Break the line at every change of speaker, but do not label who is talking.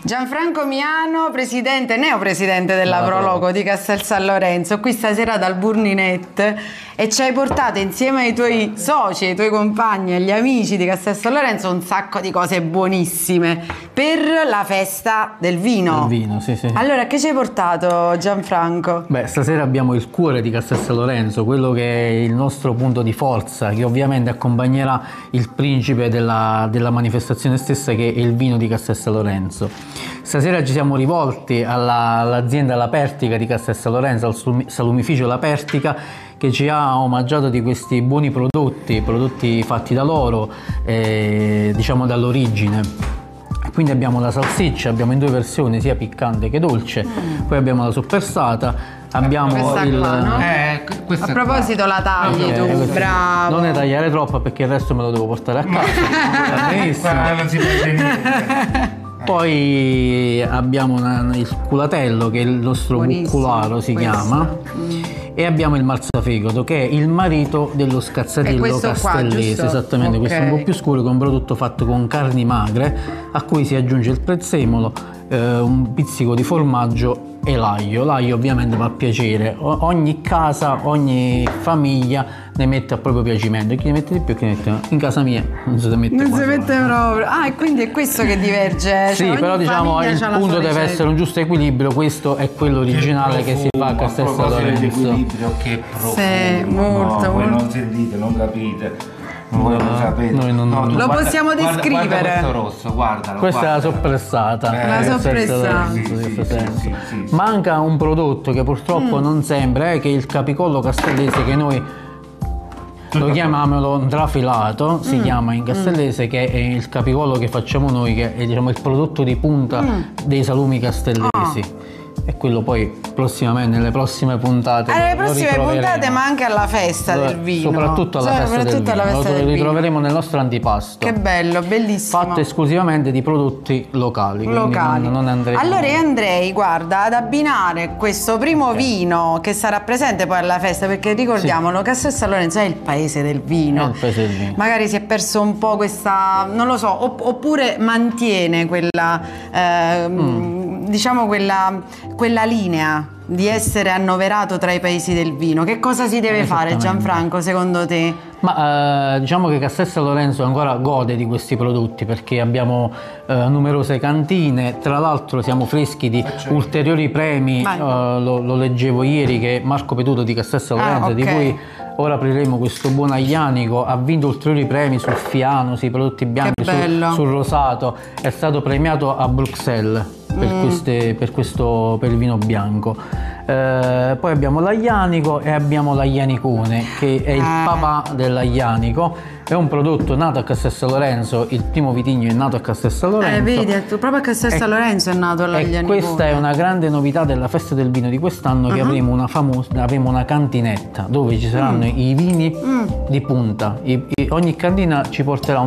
Gianfranco Miano, presidente, neopresidente della Proloco di Castel San Lorenzo, qui stasera dal Burninet, e ci hai portato insieme ai tuoi soci, ai tuoi compagni, agli amici di Castel San Lorenzo un sacco di cose buonissime per la festa del vino.
Del vino, sì, sì.
Allora, che ci hai portato, Gianfranco?
Beh, stasera abbiamo il cuore di Castel San Lorenzo, quello che è il nostro punto di forza, che ovviamente accompagnerà il principe della manifestazione stessa, che è il vino di Castel San Lorenzo. Stasera ci siamo rivolti all'azienda La Pertica di Castel San Lorenzo, al salumificio La Pertica, che ci ha omaggiato di questi buoni prodotti fatti da loro, diciamo dall'origine. Quindi abbiamo la salsiccia, abbiamo in due versioni, sia piccante che dolce, poi abbiamo la soppressata, abbiamo
questa
il...
qua, no? A proposito la tagli tu, bravo.
Non ne tagliare troppo perché il resto me lo devo portare a casa. Benissimo.
Non si vede niente.
Poi abbiamo il culatello, che è il nostro buccularo si chiama, e abbiamo il marzafegato, che è il marito dello scazzatello castellese, esattamente, questo è un po' più scuro, che è un prodotto fatto con carni magre a cui si aggiunge il prezzemolo, un pizzico di formaggio e l'aglio. L'aglio ovviamente va a piacere, ogni casa, ogni famiglia ne mette a proprio piacimento, chi ne mette di più, chi ne mette meno. In casa mia non si mette,
proprio. Ah, e quindi è questo che diverge.
Sì,
cioè,
però diciamo il punto deve essere un giusto equilibrio. Questo è quello originale che si fa a Castel San Lorenzo.
Equilibrio, che profumo.
Sì, molto,
voi
molto.
non sentite, non capite. Non voglio sapere.
Noi non-
tu
Lo
guarda-
possiamo descrivere.
Guarda questo rosso, guardalo.
Questa è la
guardalo.
soppressata.
La soppressata.
Sì,
in questo
sì,
senso.
sì.
Manca un prodotto che purtroppo non sempre, che è il capicollo castellese, che noi lo chiamiamolo trafilato, si chiama in castellese, che è il capicollo che facciamo noi, che è, diciamo, il prodotto di punta dei salumi castellesi. E quello poi prossimamente, nelle prossime puntate,
Alle
lo
prossime
ritroveremo.
puntate, ma anche alla festa del vino.
Soprattutto alla festa del vino. Lo ritroveremo nel nostro antipasto.
Che bello, bellissimo.
Fatto esclusivamente di prodotti locali. quindi non andremo.
Allora io andrei, guarda, ad abbinare questo primo vino che sarà presente poi alla festa, perché ricordiamolo, Castel San Lorenzo è il paese del vino.
È il paese del vino.
Magari si è perso un po' questa, non lo so, oppure mantiene quella, diciamo quella linea di essere annoverato tra i paesi del vino. Che cosa si deve fare, Gianfranco, secondo te?
Ma diciamo che Castel San Lorenzo ancora gode di questi prodotti, perché abbiamo numerose cantine, tra l'altro siamo freschi di ulteriori premi, lo leggevo ieri che Marco Petuto di Castel San Lorenzo, di cui ora apriremo questo buon aglianico, ha vinto ulteriori premi sul Fiano, sui prodotti bianchi, sul rosato, è stato premiato a Bruxelles per il vino bianco. Poi abbiamo l'aglianico e abbiamo l'aglianicone, che è il papà dell'aglianico. È un prodotto nato a Castel San Lorenzo, il primo vitigno è nato a Castel San Lorenzo.
Vedi, proprio a Castel San Lorenzo è nato l'aglianicone.
E questa è una grande novità della festa del vino di quest'anno, che avremo una cantinetta dove ci saranno i vini di punta. Ogni cantina ci porterà